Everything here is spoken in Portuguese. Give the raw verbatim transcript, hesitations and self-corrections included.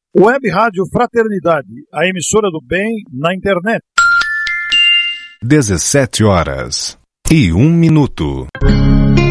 Web Rádio Fraternidade, a emissora do bem na internet. dezessete horas e um minuto.